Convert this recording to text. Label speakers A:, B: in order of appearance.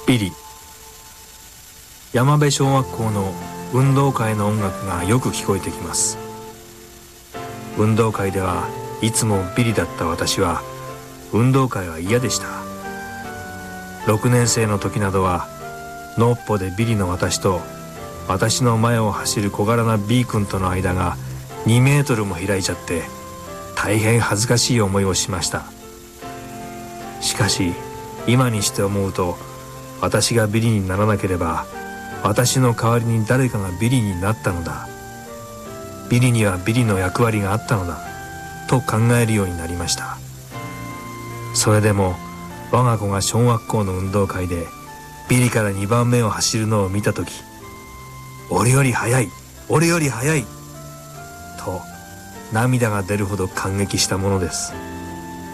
A: ビリ。山辺小学校の運動会の音楽がよく聞こえてきます。運動会ではいつもビリだった私は、運動会は嫌でした。6年生の時などは、のっぽでビリの私と、私の前を走る小柄な B 君との間が2メートルも開いちゃって、大変恥ずかしい思いをしました。しかし、今にして思うと、私がビリにならなければ、私の代わりに誰かがビリになったのだ。ビリにはビリの役割があったのだ、と考えるようになりました。それでも、我が子が小学校の運動会で、ビリから2番目を走るのを見たとき、俺より速い、俺より速い、と涙が出るほど感激したものです。